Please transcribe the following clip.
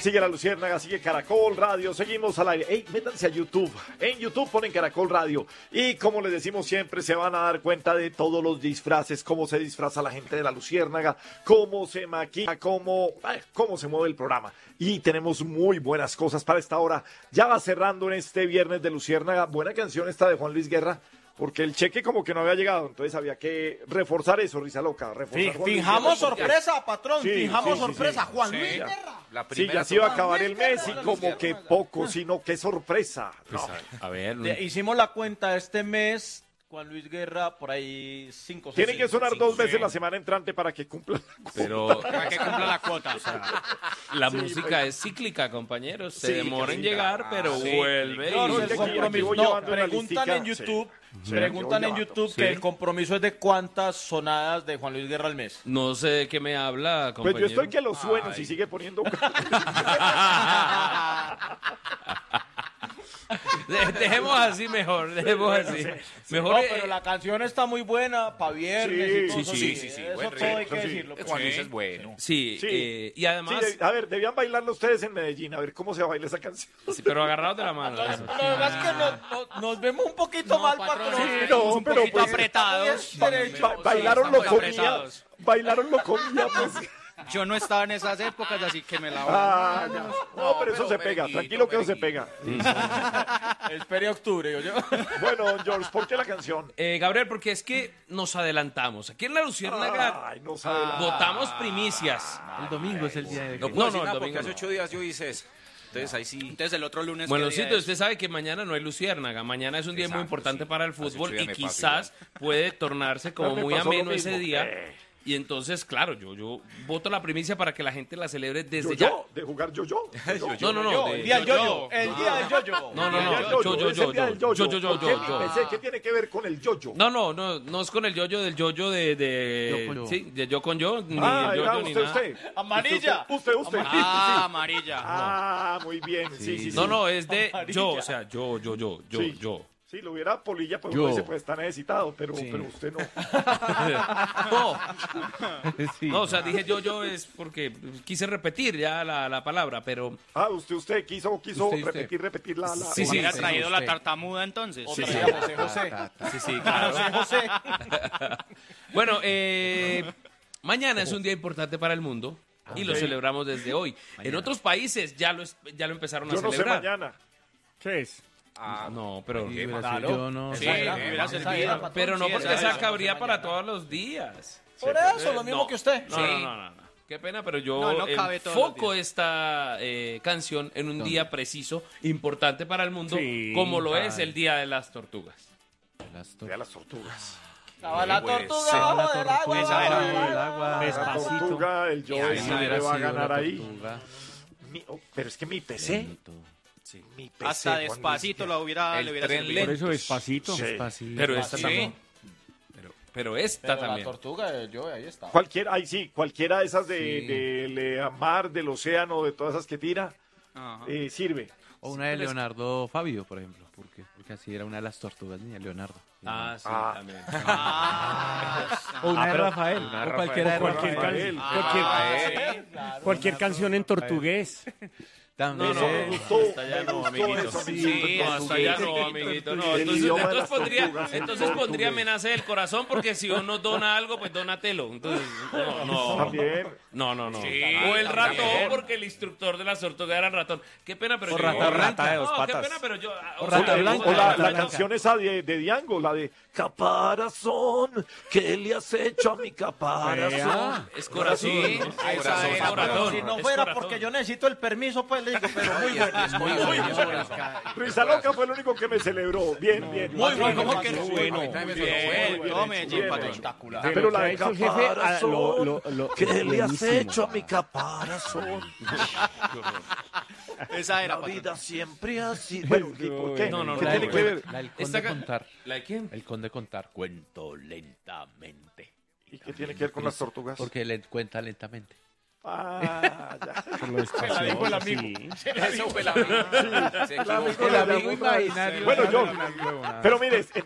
Sigue La Luciérnaga, sigue Caracol Radio, seguimos al aire. Ey, métanse a YouTube. En YouTube ponen Caracol Radio. Y como les decimos siempre, se van a dar cuenta de todos los disfraces, cómo se disfraza la gente de La Luciérnaga, cómo se maquilla, cómo se mueve el programa. Y tenemos muy buenas cosas para esta hora. Ya va cerrando en este viernes de Luciérnaga. Buena canción esta de Juan Luis Guerra, porque el cheque como que no había llegado, entonces había que reforzar eso, Risa Loca. Fijamos sorpresa, patrón, fijamos sorpresa. Sí, Juan Luis Guerra. Sí, ya se iba a acabar el mes y como que poco, sino qué sorpresa. Pues, a ver, Hicimos la cuenta este mes, Juan Luis Guerra, por ahí 5 Tiene que sonar 2 veces la semana entrante para que cumpla la cuota. pero Para que cumpla la cuota. o sea, la música es cíclica, compañeros. Se Sí, demora en sí, llegar, pero vuelve. No, No, el es que aquí compromiso. voy No, llevando una preguntan listica. en YouTube, Sí. preguntan Yo en voy YouTube llevando. que Sí. el compromiso es de cuántas sonadas de Juan Luis Guerra al mes. No sé de qué me habla, Pues compañero. yo estoy que lo sueno si sigue poniendo. Dejemos así mejor, dejemos así. Mejor No, pero la canción está muy buena para viernes Sí, y todo sí, eso. sí, Eso buen todo hay que ritmo, sí. decirlo. Juan Luis es bueno. Sí, Sí. y además, Sí, a ver, debían bailarlo ustedes en Medellín, a ver cómo se baila esa canción. sí, pero agarrados de la mano. eso. La verdad es que nos vemos un poquito mal, patrón. Sí, no, un pero poquito pues, apretados. Bailaron estamos locomía. apretados. Bailaron locomía, pues. Yo no estaba en esas épocas, así que me la voy. Ah, ya. No, pero eso se pega. Merenguito, Tranquilo que eso se merenguito. pega. Espere octubre, yo. Bueno, George, ¿por qué la canción? Gabriel, porque es que nos adelantamos. Aquí en La Luciérnaga Ay, no sabe la... votamos primicias. El domingo es el día de... No, puedo no, decir el nada domingo porque hace no. 8 días yo hice eso. Entonces ahí sí. Entonces el otro lunes. Bueno, ¿qué día Lucito, es? usted sabe que mañana no hay Luciérnaga. Mañana es un día muy Exacto, importante sí. para el Hace fútbol 8 días y me pasa quizás puede tornarse como Me muy pasó lo ameno ese mismo. día. Y entonces, claro, yo voto la primicia para que la gente la celebre desde ¿Yo? ¿De jugar yo-yo? ya. No, El día del yo-yo. El día del yo-yo. No, Es el día del yo-yo. yo. ¿Por qué mi PC? ¿Qué tiene que ver con el yo-yo? No es con el yo-yo del yo-yo de Yo con yo. sí, de yo con yo, ni Ah, el era yo-yo ni nada. usted. Amarilla. Usted. Ah, amarilla. Ah, muy bien. Sí. No, es de Amarilla. yo, o sea, yo. Sí. Si lo hubiera Polilla, pues Yo. uno dice, pues está necesitado, pero usted no. No, o sea, dije yo es porque quise repetir ya la palabra, pero Ah, usted quiso Usted. repetir la... Sí, sí, Hubiera sí, traído la usted. tartamuda entonces. Sí, Otra sí. vez a José. sí, claro. José. Bueno, mañana es un día importante para el mundo y lo Ok. celebramos desde hoy. En otros países ya lo empezaron a Yo no sé celebrar. mañana. ¿Qué es? No, pero Yo no... Sí, Esa hubiera esa servido. era, patrón. pero no Sí, porque esa esa cabría para todos los días. Por eso, lo mismo No. que usted. No, Sí. no. Qué pena, pero yo No cabe todos los enfoco esta canción en un día preciso, importante para el mundo, Sí, como lo es ay. el Día de las Tortugas. Vea las tortugas. Estaba la Pues, tortuga sí. abajo del agua. Esa era- abajo del el agua. agua, La despacito. tortuga, el yo, Ay, sí no, le va a ganar ahí. Tortuga. Pero es que mi PC... Mi PC, Hasta Juan Luis despacito Guerra. le hubiera El servido. tren Por eso despacito. Sí. Despacito. Pero esta Sí. también. Pero esta Pero la también. tortuga, yo, ahí está. Cualquiera de esas Sí. del mar, del océano, de todas esas que tira, Ajá. sirve. O una de Leonardo Fabio, por ejemplo. Porque así era una de las tortugas niña, Leonardo. Ah, sí, Ah. también. O una de Rafael. una O de cualquiera de Rafael. Rafael. Rafael. Cualquier canción en portugués. También. Me gustó, hasta allá me no, gustó amiguito. eso, Sí, amiguito. no, hasta allá no, amiguito. No, El entonces, idioma de entonces las pondría, tortugas en entonces pondría portugués. amenaza del corazón porque si uno dona algo, pues dónatelo. Entonces, no. También. No. Sí, O el ratón, también. porque el instructor de las tortugas era el ratón. Qué pena, pero O yo... rata blanca. de dos No, qué patas. pena, pero yo... O o rata sea, blanca. O la Rata blanca. canción esa de Diango, la de Caparazón, ¿qué le has hecho a mi caparazón? Es corazón. Sí, ¿no? esa Corazón, era, es corazón. Si no es fuera corazón. porque yo necesito el permiso, pues le digo, pero muy bueno. Muy bueno. Risa Loca fue el único que me celebró. Bien. Muy bueno, ¿cómo que Muy no? bueno. Muy bien. Todo Medellín, Bien. patrón. Espectacular. Pero la que ha de hecho el jefe, caparazón, ¿qué le has buenísimo. hecho a mi caparazón? Esa era, La patrón. vida siempre así. Bueno, ¿y por qué? No, ¿Qué no, tiene no, que no. ver? La del Esta conde ca- contar. ¿La de quién? El conde contar. Cuento lentamente. ¿Y qué tiene que ver con las tortugas? Porque le cuenta lentamente. Ah, ya. Por lo la dijo el amigo. Eso fue la vida. Se equivocó. El amigo imaginario. Bueno, yo. Pero mire,